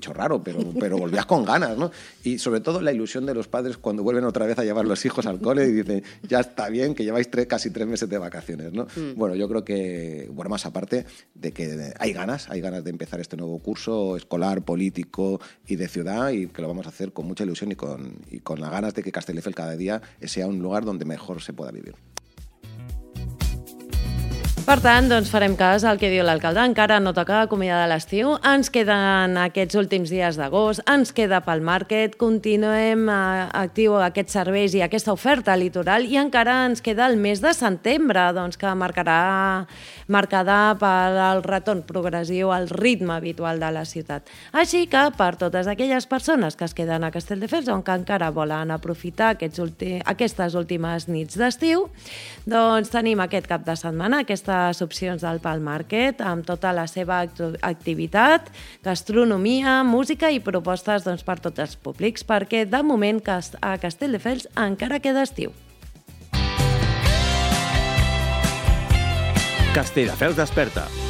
bicho raro, pero volvías con ganas, ¿no? Y sobre todo la ilusión de los padres cuando vuelven otra vez a llevar los hijos al cole y dicen, ya está bien, que lleváis casi 3 meses de vacaciones, ¿no? Bueno, yo creo que, bueno, más aparte de que hay ganas de empezar este nuevo curso escolar, político y de ciudad, y que lo vamos a hacer con mucha ilusión y con las ganas de que Castelldefels cada día sea un lugar donde mejor se pueda vivir. Per tant, doncs farem cas al que diu l'alcalde. Encara no toca acomiadar l'estiu. Ens queden aquests últims dies d'agost. Ens queda pel Market. Continuem actiu aquests serveis i aquesta oferta litoral i encara ens queda el mes de setembre, doncs, que marcada pel retorn progressiu al ritme habitual de la ciutat. Així que, per totes aquelles persones que es queden a Castelldefels o que encara volen aprofitar aquestes últimes nits d'estiu, doncs tenim aquest cap de setmana, aquestes opcions del Pal Market amb tota la seva activitat, gastronomia, música i propostes per tots els públics, perquè de moment a Castelldefels encara queda estiu. Castelldefels desperta.